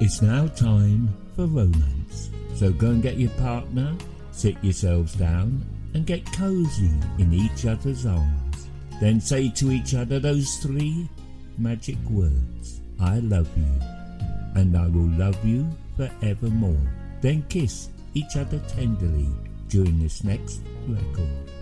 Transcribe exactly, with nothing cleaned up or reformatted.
It's now time for romance. So go and get your partner, sit yourselves down and get cosy in each other's arms. Then say to each other those three magic words. I love you, and I will love you forevermore. Then kiss each other tenderly during this next record.